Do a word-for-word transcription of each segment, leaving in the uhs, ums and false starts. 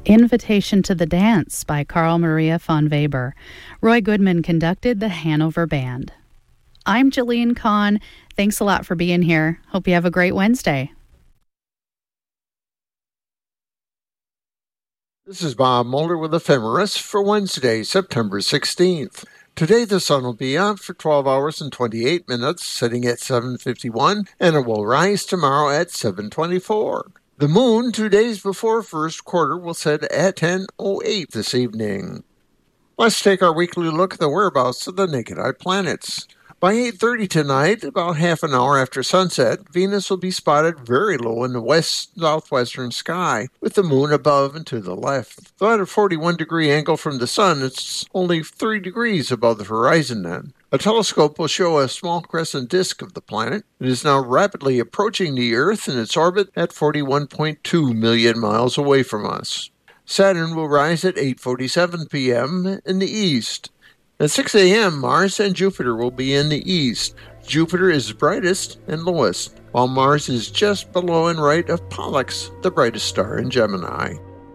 Invitation to the Dance by Carl Maria von Weber. Roy Goodman conducted the Hanover Band. I'm Jillian Kahn. Thanks a lot for being here. Hope you have a great Wednesday. This is Bob Mulder with Ephemeris for Wednesday, September sixteenth. Today the sun will be out for twelve hours and twenty-eight minutes, setting at seven fifty-one, and it will rise tomorrow at seven twenty-four. The moon, two days before first quarter, will set at ten oh eight this evening. Let's take our weekly look at the whereabouts of the naked eye planets. By eight thirty tonight, about half an hour after sunset, Venus will be spotted very low in the west-southwestern sky, with the moon above and to the left. Though at a forty-one degree angle from the sun, it's only three degrees above the horizon then. A telescope will show a small crescent disk of the planet. It is now rapidly approaching the Earth in its orbit at forty-one point two million miles away from us. Saturn will rise at eight forty-seven p.m. in the east. At six a.m., Mars and Jupiter will be in the east. Jupiter is brightest and lowest, while Mars is just below and right of Pollux, the brightest star in Gemini.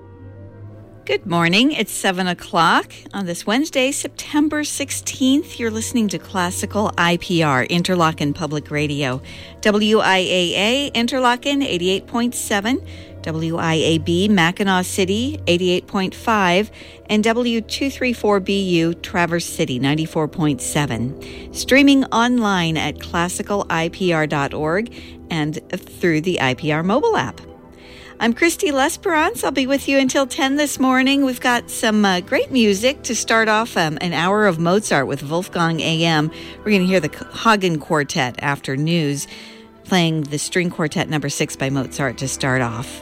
Good morning. It's seven o'clock on this Wednesday, September sixteenth. You're listening to Classical I P R, Interlochen Public Radio. W I A A, Interlochen, eighty-eight point seven. W I A B, Mackinac City, eighty-eight point five. And W two thirty-four B U, Traverse City, ninety-four point seven. Streaming online at classical I P R dot org and through the I P R mobile app. I'm Christy Lesperance. I'll be with you until ten this morning. We've got some uh, great music to start off um, an hour of Mozart with Wolfgang A M. We're going to hear the Hagen Quartet after news, playing the String Quartet number six by Mozart to start off.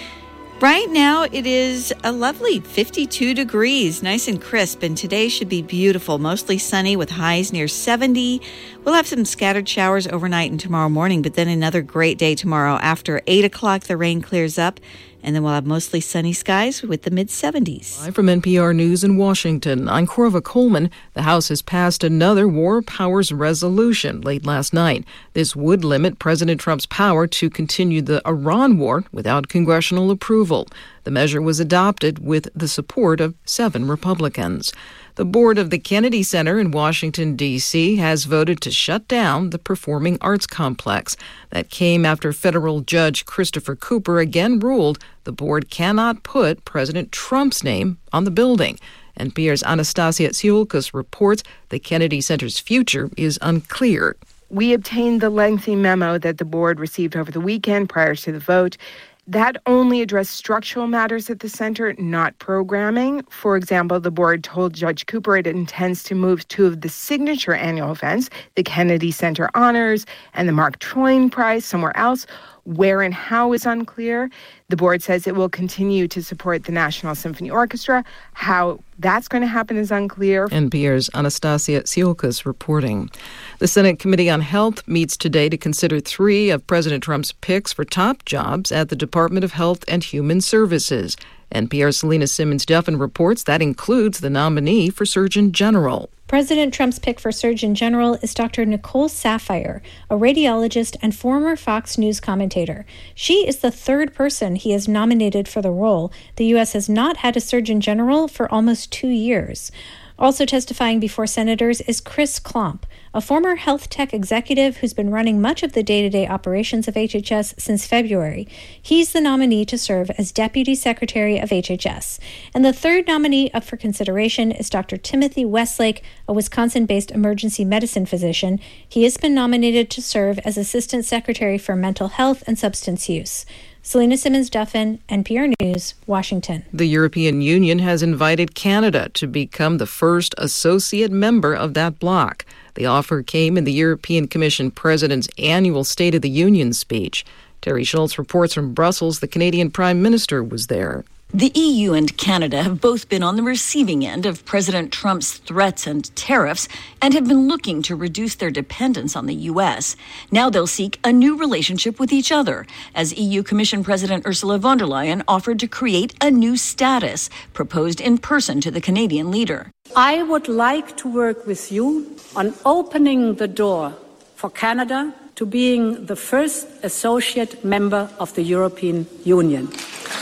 Right now, it is a lovely fifty-two degrees, nice and crisp, and today should be beautiful, mostly sunny with highs near seventy. We'll have some scattered showers overnight and tomorrow morning, but then another great day tomorrow. After eight o'clock, the rain clears up, and then we'll have mostly sunny skies with the mid-seventies. Live from N P R News in Washington, I'm Corva Coleman. The House has passed another War Powers resolution late last night. This would limit President Trump's power to continue the Iran war without congressional approval. The measure was adopted with the support of seven Republicans. The board of the Kennedy Center in Washington, D C has voted to shut down the Performing Arts Complex. That came after federal judge Christopher Cooper again ruled the board cannot put President Trump's name on the building. N P R's Anastasia Tsiolkas reports the Kennedy Center's future is unclear. We obtained the lengthy memo that the board received over the weekend prior to the vote. That only addressed structural matters at the center, not programming. For example, the board told Judge Cooper it intends to move two of the signature annual events, the Kennedy Center Honors and the Mark Twain Prize, somewhere else. Where and how is unclear. The board says it will continue to support the National Symphony Orchestra. How that's going to happen is unclear. N P R's Anastasia Tsiolkas reporting. The Senate Committee on Health meets today to consider three of President Trump's picks for top jobs at the Department of Health and Human Services. N P R's Selena Simmons-Duffin reports that includes the nominee for Surgeon General. President Trump's pick for Surgeon General is Doctor Nicole Saphier, a radiologist and former Fox News commentator. She is the third person he has nominated for the role. The U S has not had a Surgeon General for almost two years. Also testifying before senators is Chris Klomp, a former health tech executive who's been running much of the day-to-day operations of H H S since February. He's the nominee to serve as Deputy Secretary of H H S. And the third nominee up for consideration is Doctor Timothy Westlake, a Wisconsin-based emergency medicine physician. He has been nominated to serve as Assistant Secretary for Mental Health and Substance Use. Selena Simmons-Duffin, N P R News, Washington. The European Union has invited Canada to become the first associate member of that bloc. The offer came in the European Commission President's annual State of the Union speech. Terry Schultz reports from Brussels. The Canadian Prime Minister was there. The E U and Canada have both been on the receiving end of President Trump's threats and tariffs and have been looking to reduce their dependence on the U S. Now they'll seek a new relationship with each other, as E U Commission President Ursula von der Leyen offered to create a new status proposed in person to the Canadian leader. I would like to work with you on opening the door for Canada to being the first associate member of the European Union.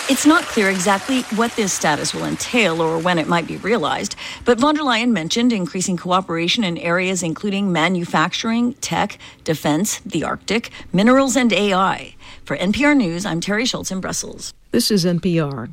It's not clear exactly what this status will entail or when it might be realized, but von der Leyen mentioned increasing cooperation in areas including manufacturing, tech, defense, the Arctic, minerals, and A I. For N P R News, I'm Terry Schultz in Brussels. This is N P R.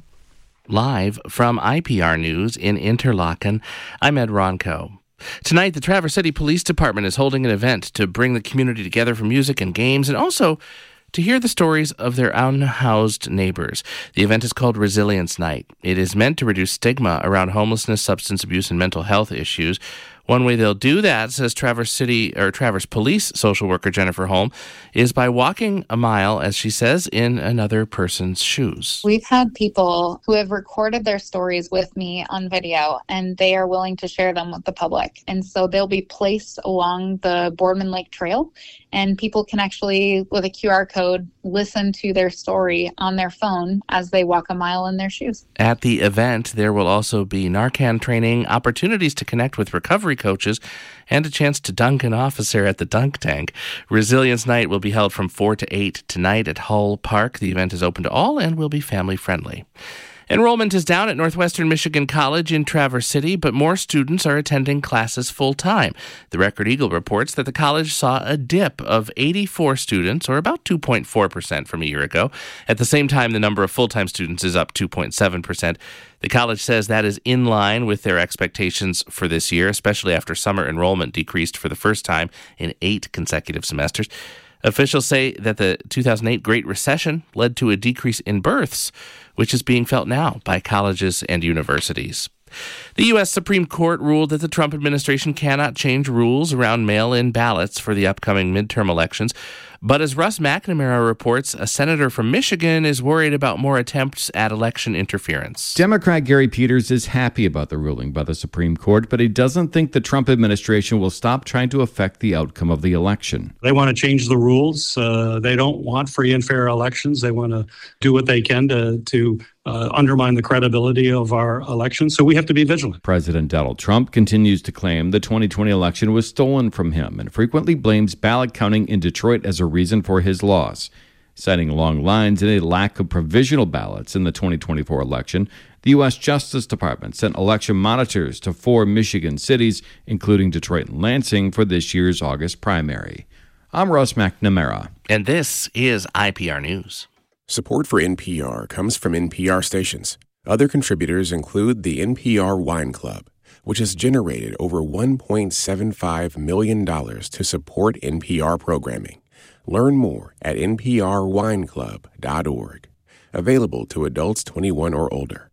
Live from I P R News in Interlaken, I'm Ed Ronco. Tonight, the Traverse City Police Department is holding an event to bring the community together for music and games, and also to hear the stories of their unhoused neighbors. The event is called Resilience Night. It is meant to reduce stigma around homelessness, substance abuse, and mental health issues. One way they'll do that, says Traverse City or Traverse Police social worker Jennifer Holm, is by walking a mile, as she says, in another person's shoes. We've had people who have recorded their stories with me on video, and they are willing to share them with the public. And so they'll be placed along the Boardman Lake Trail, and people can actually, with a Q R code, listen to their story on their phone as they walk a mile in their shoes. At the event, there will also be Narcan training, opportunities to connect with recovery coaches, and a chance to dunk an officer at the dunk tank. Resilience Night will be held from four to eight tonight at Hull Park. The event is open to all and will be family friendly. Enrollment is down at Northwestern Michigan College in Traverse City, but more students are attending classes full-time. The Record Eagle reports that the college saw a dip of eighty-four students, or about two point four percent from a year ago. At the same time, the number of full-time students is up two point seven percent. The college says that is in line with their expectations for this year, especially after summer enrollment decreased for the first time in eight consecutive semesters. Officials say that the two thousand eight Great Recession led to a decrease in births, which is being felt now by colleges and universities. The U S Supreme Court ruled that the Trump administration cannot change rules around mail-in ballots for the upcoming midterm elections. But as Russ McNamara reports, a senator from Michigan is worried about more attempts at election interference. Democrat Gary Peters is happy about the ruling by the Supreme Court, but he doesn't think the Trump administration will stop trying to affect the outcome of the election. They want to change the rules. Uh, they don't want free and fair elections. They want to do what they can to, to uh, undermine the credibility of our elections. So we have to be vigilant. President Donald Trump continues to claim the twenty twenty election was stolen from him and frequently blames ballot counting in Detroit as a reason for his loss. Citing long lines and a lack of provisional ballots in the twenty twenty-four election, the U S Justice Department sent election monitors to four Michigan cities, including Detroit and Lansing, for this year's August primary. I'm Russ McNamara. And this is I P R News. Support for N P R comes from N P R stations. Other contributors include the N P R Wine Club, which has generated over one point seven five million dollars to support N P R programming. Learn more at n p r wine club dot org. Available to adults twenty-one or older.